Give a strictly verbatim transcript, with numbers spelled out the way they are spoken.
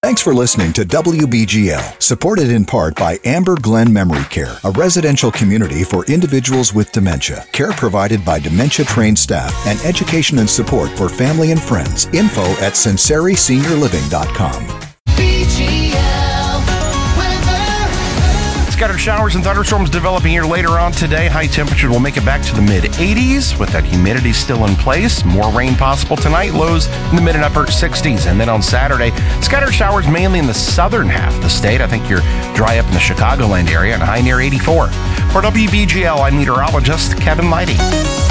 Thanks for listening to W B G L, supported in part by Amber Glen Memory Care, a residential community for individuals with dementia. Care provided by dementia-trained staff and education and support for family and friends. Info at sinceri senior living dot com. B G L weather. Scattered showers and thunderstorms developing here later on today. High temperature will make it back to the mid eighties with that humidity still in place. More rain possible tonight. Lows in the mid and upper sixties. And then on Saturday, scattered showers mainly in the southern half of the state. I think you're dry up in the Chicagoland area and high near eighty-four. For W B G L, I'm meteorologist Kevin Leidy.